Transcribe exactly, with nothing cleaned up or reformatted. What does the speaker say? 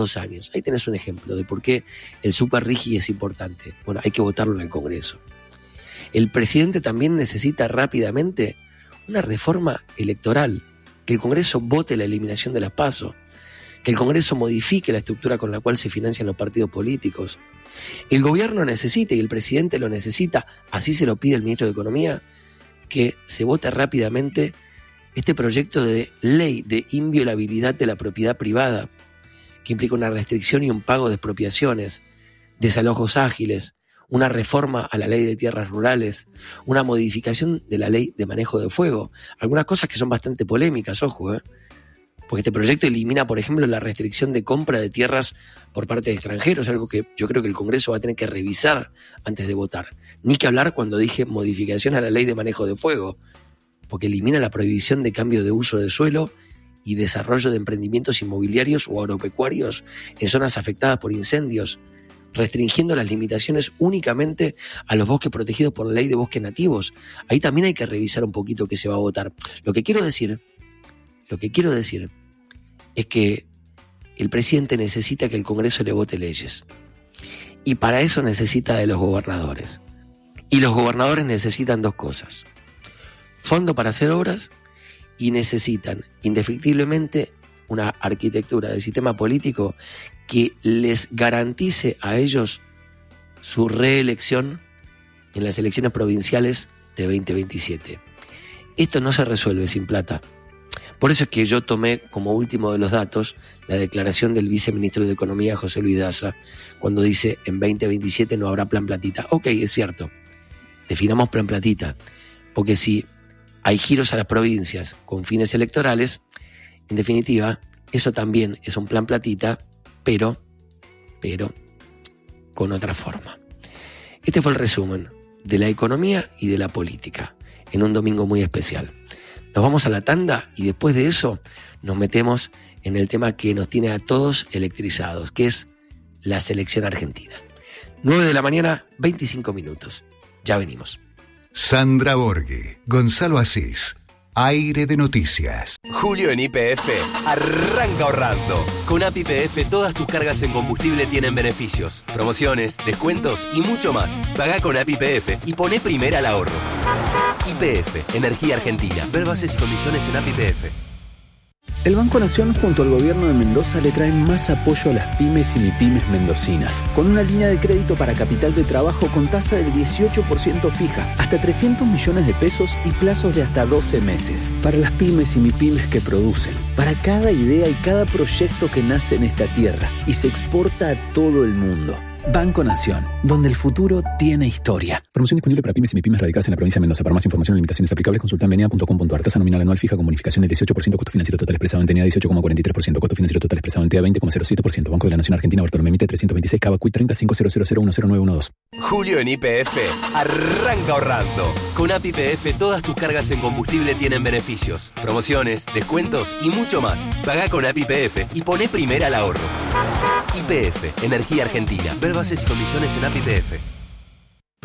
dos años. Ahí tenés un ejemplo de por qué el super rígido es importante. Bueno, hay que votarlo en el Congreso. El presidente también necesita rápidamente una reforma electoral, que el Congreso vote la eliminación de las PASO, que el Congreso modifique la estructura con la cual se financian los partidos políticos. El gobierno necesita, y el presidente lo necesita, así se lo pide el ministro de Economía, que se vote rápidamente este proyecto de ley de inviolabilidad de la propiedad privada, que implica una restricción y un pago de expropiaciones, desalojos ágiles, una reforma a la ley de tierras rurales, una modificación de la ley de manejo de fuego. Algunas cosas que son bastante polémicas, ojo, ¿eh? Porque este proyecto elimina, por ejemplo, la restricción de compra de tierras por parte de extranjeros, algo que yo creo que el Congreso va a tener que revisar antes de votar. Ni que hablar cuando dije modificación a la ley de manejo de fuego, porque elimina la prohibición de cambio de uso de suelo y desarrollo de emprendimientos inmobiliarios o agropecuarios en zonas afectadas por incendios, restringiendo las limitaciones únicamente a los bosques protegidos por la ley de bosques nativos. Ahí también hay que revisar un poquito qué se va a votar. Lo que quiero decir, lo que quiero decir es que el presidente necesita que el Congreso le vote leyes. Y para eso necesita de los gobernadores. Y los gobernadores necesitan dos cosas: fondo para hacer obras, y necesitan indefectiblemente una arquitectura del sistema político que les garantice a ellos su reelección en las elecciones provinciales de veinte veintisiete. Esto no se resuelve sin plata. Por eso es que yo tomé como último de los datos la declaración del viceministro de Economía, José Luis Daza, cuando dice en veinte veintisiete no habrá plan platita. Ok, es cierto, definamos plan platita, porque si hay giros a las provincias con fines electorales, en definitiva, eso también es un plan platita, pero, pero, con otra forma. Este fue el resumen de la economía y de la política, en un domingo muy especial. Nos vamos a la tanda y después de eso nos metemos en el tema que nos tiene a todos electrizados, que es la selección argentina. nueve de la mañana, veinticinco minutos. Ya venimos. Sandra Borghi, Gonzalo Asís, Aire de Noticias. Julio en Y P F arranca ahorrando. Con A P I P F todas tus cargas en combustible tienen beneficios, promociones, descuentos y mucho más. Pagá con A P I P F y poné primera al ahorro. Y P F, Energía Argentina. Ver bases y condiciones en A P I P F. El Banco Nación junto al gobierno de Mendoza le traen más apoyo a las pymes y mipymes mendocinas, con una línea de crédito para capital de trabajo con tasa del dieciocho por ciento fija, hasta trescientos millones de pesos y plazos de hasta doce meses. Para las pymes y mipymes que producen, para cada idea y cada proyecto que nace en esta tierra y se exporta a todo el mundo. Banco Nación, donde el futuro tiene historia. Promoción disponible para pymes y mipymes radicadas en la provincia de Mendoza. Para más información y limitaciones aplicables, consulta en venida punto com punto ar. Tasa nominal anual fija con bonificación del dieciocho por ciento, costo financiero total expresado en T E N A dieciocho coma cuarenta y tres por ciento, costo financiero total expresado en T E A veinte coma cero siete por ciento. Banco de la Nación Argentina, Bartolomé Mitre trescientos veintiséis, Cava Cuit treinta, cinco cero cero cero uno cero nueve uno dos. Julio en Y P F arranca ahorrando. Con A P I P F todas tus cargas en combustible tienen beneficios, promociones, descuentos y mucho más. Pagá con A P I P F y poné primera al ahorro. Y P F, Energía Argentina. Ver bases y condiciones en A P I P F.